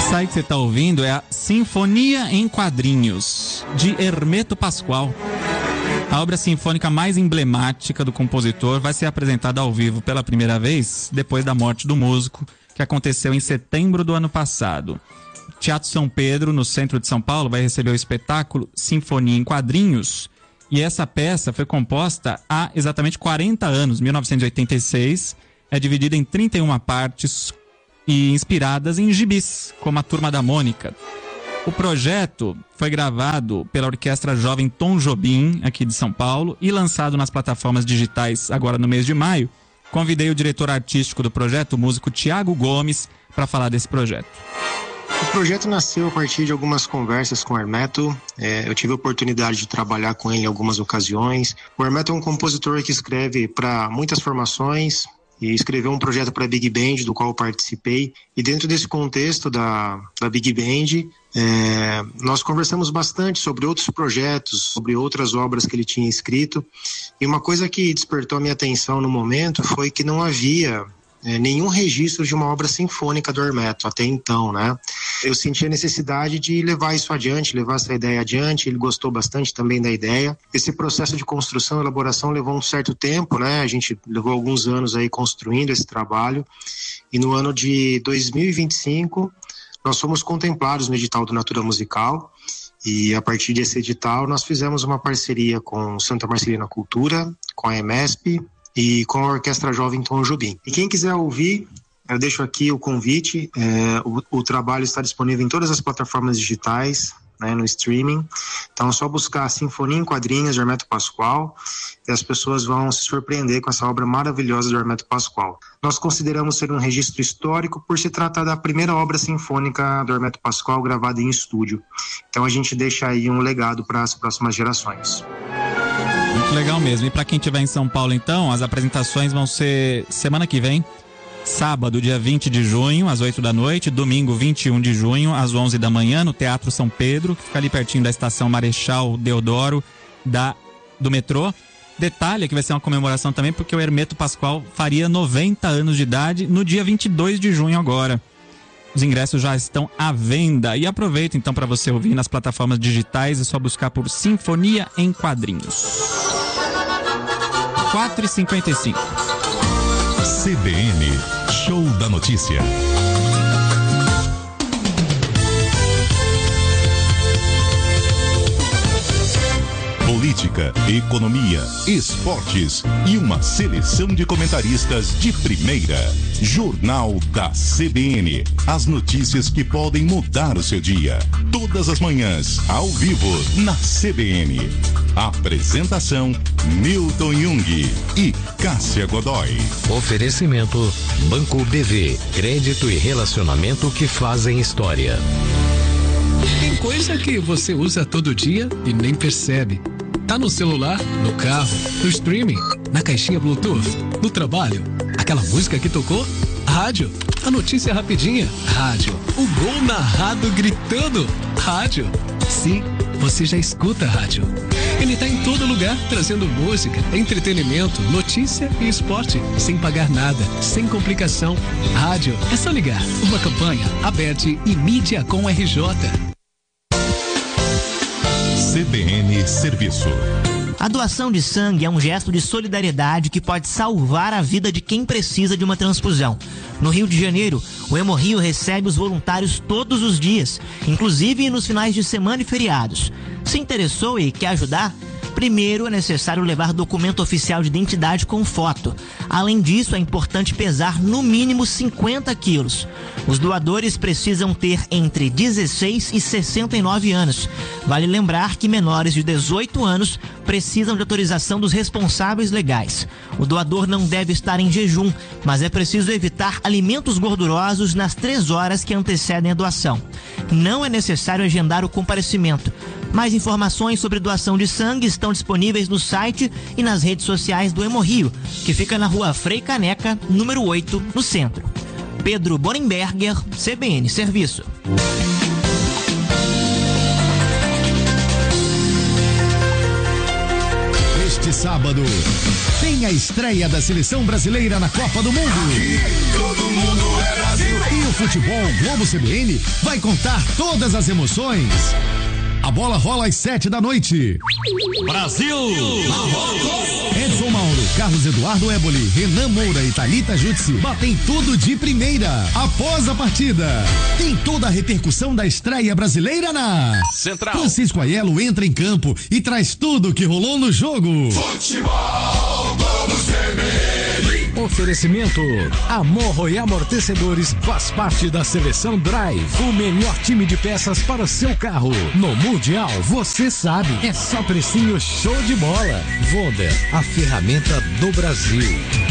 Essa aí que você está ouvindo é a Sinfonia em Quadrinhos, de Hermeto Pascoal. A obra sinfônica mais emblemática do compositor vai ser apresentada ao vivo pela primeira vez depois da morte do músico, que aconteceu em setembro do ano passado. O Teatro São Pedro, no centro de São Paulo, vai receber o espetáculo Sinfonia em Quadrinhos. E essa peça foi composta há exatamente 40 anos, 1986. É dividida em 31 partes e inspiradas em gibis, como a Turma da Mônica. O projeto foi gravado pela Orquestra Jovem Tom Jobim, aqui de São Paulo, e lançado nas plataformas digitais agora no mês de maio. Convidei o diretor artístico do projeto, o músico Tiago Gomes, para falar desse projeto. O projeto nasceu a partir de algumas conversas com o Hermeto. Eu tive a oportunidade de trabalhar com ele em algumas ocasiões. O Hermeto é um compositor que escreve para muitas formações, e escreveu um projeto para a Big Band, do qual eu participei. E dentro desse contexto da Big Band, nós conversamos bastante sobre outros projetos, sobre outras obras que ele tinha escrito. E uma coisa que despertou a minha atenção no momento foi que não havia nenhum registro de uma obra sinfônica do Hermeto até então, né? Eu senti a necessidade de levar isso adiante, levar essa ideia adiante. Ele gostou bastante também da ideia. Esse processo de construção e elaboração levou um certo tempo, né? A gente levou alguns anos aí construindo esse trabalho, e no ano de 2025 nós fomos contemplados no edital do Natura Musical, e a partir desse edital nós fizemos uma parceria com Santa Marcelina Cultura, com a EMESP e com a Orquestra Jovem Tom Jobim. E quem quiser ouvir, eu deixo aqui o convite. O trabalho está disponível em todas as plataformas digitais, né, no streaming. Então é só buscar a Sinfonia em Quadrinhos de Hermeto Pascoal, e as pessoas vão se surpreender com essa obra maravilhosa do Hermeto Pascoal. Nós consideramos ser um registro histórico por se tratar da primeira obra sinfônica do Hermeto Pascoal gravada em estúdio. Então a gente deixa aí um legado para as próximas gerações. Muito legal mesmo. E para quem estiver em São Paulo, então, as apresentações vão ser semana que vem, sábado, dia 20 de junho, às 8 da noite, domingo, 21 de junho, às 11 da manhã, no Teatro São Pedro, que fica ali pertinho da estação Marechal Deodoro do metrô. Detalhe que vai ser uma comemoração também, porque o Hermeto Pascoal faria 90 anos de idade no dia 22 de junho agora. Os ingressos já estão à venda. E aproveita então para você ouvir nas plataformas digitais. É só buscar por Sinfonia em Quadrinhos. 4h55. CBN, Show da Notícia. Política, economia, esportes e uma seleção de comentaristas de primeira. Jornal da CBN. As notícias que podem mudar o seu dia. Todas as manhãs, ao vivo, na CBN. Apresentação: Milton Jung e Cássia Godoy. Oferecimento: Banco BV. Crédito e relacionamento que fazem história. Tem coisa que você usa todo dia e nem percebe. Tá no celular, no carro, no streaming, na caixinha Bluetooth, no trabalho. Aquela música que tocou? Rádio. A notícia rapidinha? Rádio. O gol narrado gritando? Rádio. Sim, você já escuta rádio. Ele tá em todo lugar, trazendo música, entretenimento, notícia e esporte, sem pagar nada, sem complicação. Rádio, é só ligar. Uma campanha, Aberte e Mídia com RJ. CBN Serviço. A doação de sangue é um gesto de solidariedade que pode salvar a vida de quem precisa de uma transfusão. No Rio de Janeiro, o Hemorrio recebe os voluntários todos os dias, inclusive nos finais de semana e feriados. Se interessou e quer ajudar? Primeiro, é necessário levar documento oficial de identidade com foto. Além disso, é importante pesar no mínimo 50 quilos. Os doadores precisam ter entre 16 e 69 anos. Vale lembrar que menores de 18 anos precisam de autorização dos responsáveis legais. O doador não deve estar em jejum, mas é preciso evitar alimentos gordurosos nas 3 horas que antecedem a doação. Não é necessário agendar o comparecimento. Mais informações sobre doação de sangue estão disponíveis no site e nas redes sociais do Hemorrio, que fica na rua Frei Caneca, número 8, no centro. Pedro Borenberger, CBN Serviço. Este sábado tem a estreia da seleção brasileira na Copa do Mundo. Aqui, todo mundo é Brasil. E o futebol Globo CBN vai contar todas as emoções. A bola rola às 7 da noite. Brasil! Edson Mauro, Carlos Eduardo Éboli, Renan Moura e Thalita Jutsi batem tudo de primeira. Após a partida, tem toda a repercussão da estreia brasileira na Central. Francisco Aiello entra em campo e traz tudo que rolou no jogo. Futebol Globo CBN. Oferecimento: Amorro e Amortecedores faz parte da Seleção Drive, o melhor time de peças para o seu carro. No Mundial, você sabe, é só precinho show de bola. Voder, a ferramenta do Brasil.